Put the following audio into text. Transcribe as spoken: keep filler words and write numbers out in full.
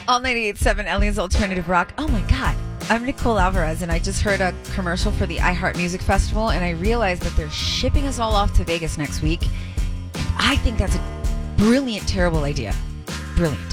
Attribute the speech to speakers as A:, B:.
A: All ninety-eight point seven Aliens Alternative Rock. Oh my God. I'm Nicole Alvarez, and I just heard a commercial for the iHeart Music Festival, and I realized that they're shipping us all off to Vegas next week. I think that's a brilliant, terrible idea. Brilliant.